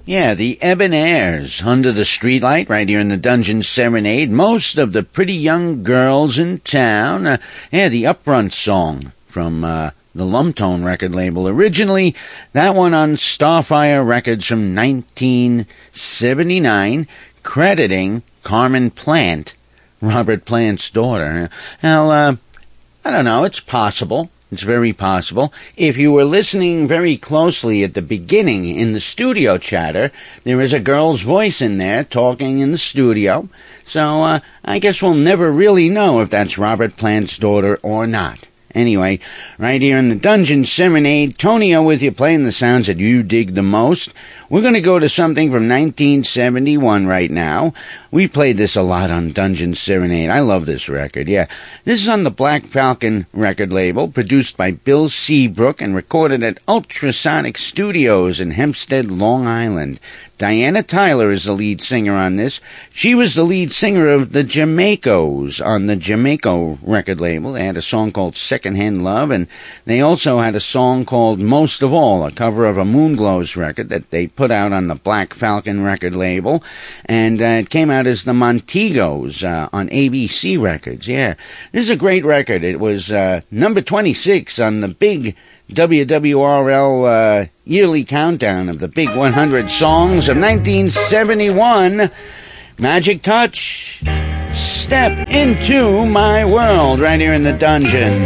Yeah, the Ebonairs, Under the Streetlight, right here in the Dungeon Serenade. Most of the pretty young girls in town. The Upfront song from the Lumtone record label. Originally, that one on Starfire Records from 1979, crediting Carmen Plant, Robert Plant's daughter. Now, I don't know, it's possible. It's very possible. If you were listening very closely at the beginning in the studio chatter, there is a girl's voice in there talking in the studio. So I guess we'll never really know if that's Robert Plant's daughter or not. Anyway, right here in the Dungeon Serenade, Tonio with you playing the sounds that you dig the most. We're going to go to something from 1971 right now. We played this a lot on Dungeon Serenade. I love this record, yeah. This is on the Black Falcon record label, produced by Bill Seabrook and recorded at Ultrasonic Studios in Hempstead, Long Island. Diana Tyler is the lead singer on this. She was the lead singer of the Jamaicos on the Jamaico record label. They had a song called Secondhand Love, and they also had a song called Most of All, a cover of a Moonglows record that they put out on the Black Falcon record label, and it came out as the Montegos on ABC Records. Yeah, this is a great record. It was number 26 on the big WWRL yearly countdown of the big 100 songs of 1971. Magic Touch, Step Into My World, right here in the Dungeon.